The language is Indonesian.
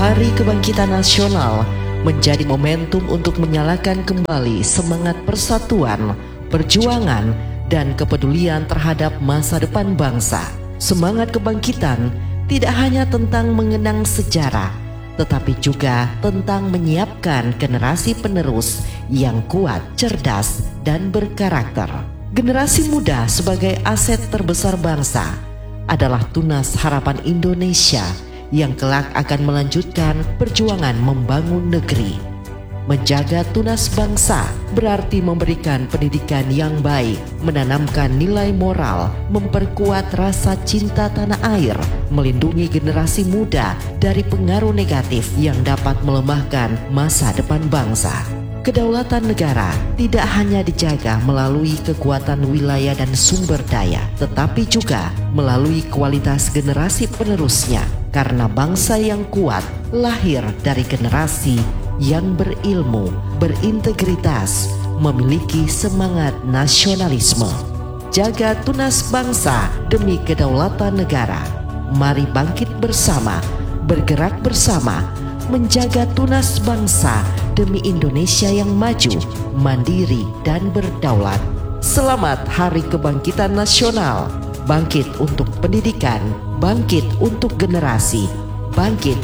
Hari Kebangkitan Nasional menjadi momentum untuk menyalakan kembali semangat persatuan, perjuangan, dan kepedulian terhadap masa depan bangsa. Semangat kebangkitan tidak hanya tentang mengenang sejarah, tetapi juga tentang menyiapkan generasi penerus yang kuat, cerdas, dan berkarakter. Generasi muda sebagai aset terbesar bangsa adalah tunas harapan Indonesia yang kelak akan melanjutkan perjuangan membangun negeri. Menjaga tunas bangsa berarti memberikan pendidikan yang baik, menanamkan nilai moral, memperkuat rasa cinta tanah air, melindungi generasi muda dari pengaruh negatif yang dapat melemahkan masa depan bangsa. Kedaulatan negara tidak hanya dijaga melalui kekuatan wilayah dan sumber daya, tetapi juga melalui kualitas generasi penerusnya. Karena bangsa yang kuat lahir dari generasi yang berilmu, berintegritas, memiliki semangat nasionalisme. Jaga tunas bangsa demi kedaulatan negara. Mari bangkit bersama, bergerak bersama, menjaga tunas bangsa demi Indonesia yang maju, mandiri, dan berdaulat. Selamat Hari Kebangkitan Nasional. Bangkit untuk pendidikan, bangkit untuk generasi, bangkit